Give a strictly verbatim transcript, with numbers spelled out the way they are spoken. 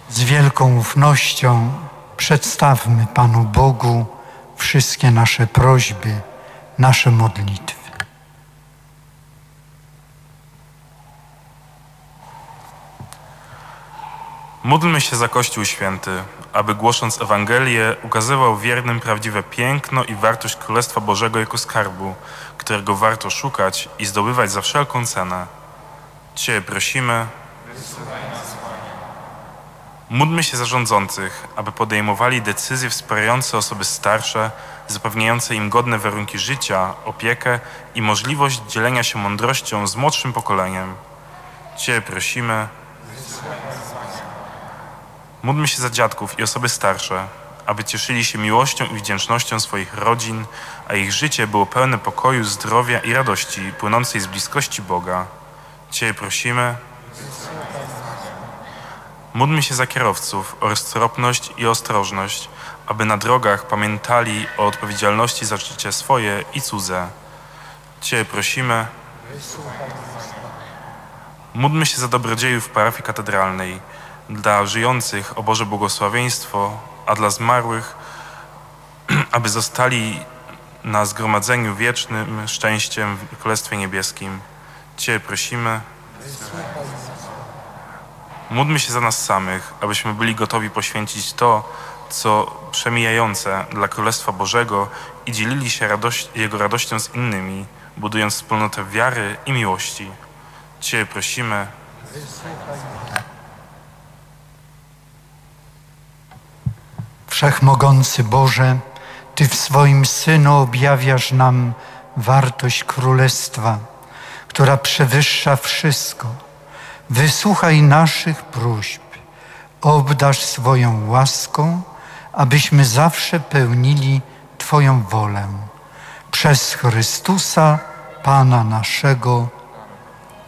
Z wielką ufnością przedstawmy Panu Bogu wszystkie nasze prośby, nasze modlitwy. Módlmy się za Kościół Święty, aby głosząc Ewangelię ukazywał wiernym prawdziwe piękno i wartość Królestwa Bożego jako skarbu, którego warto szukać i zdobywać za wszelką cenę. Cię prosimy. Módlmy się za rządzących, aby podejmowali decyzje wspierające osoby starsze, zapewniające im godne warunki życia, opiekę i możliwość dzielenia się mądrością z młodszym pokoleniem. Cię prosimy. Módlmy się za dziadków i osoby starsze, aby cieszyli się miłością i wdzięcznością swoich rodzin, a ich życie było pełne pokoju, zdrowia i radości płynącej z bliskości Boga. Cię prosimy. Módlmy się za kierowców o roztropność i ostrożność, aby na drogach pamiętali o odpowiedzialności za życie swoje i cudze. Cię prosimy. Módlmy się za dobrodziejów parafii katedralnej, dla żyjących o Boże błogosławieństwo, a dla zmarłych, aby zostali na zgromadzeniu wiecznym szczęściem w Królestwie Niebieskim. Cię prosimy. Módlmy się za nas samych, abyśmy byli gotowi poświęcić to, co przemijające dla Królestwa Bożego i dzielili się radość, Jego radością z innymi, budując wspólnotę wiary i miłości. Cię prosimy. Wszechmogący Boże, Ty w swoim Synu objawiasz nam wartość Królestwa, która przewyższa wszystko. Wysłuchaj naszych próśb, obdarz swoją łaską, abyśmy zawsze pełnili Twoją wolę. Przez Chrystusa, Pana naszego.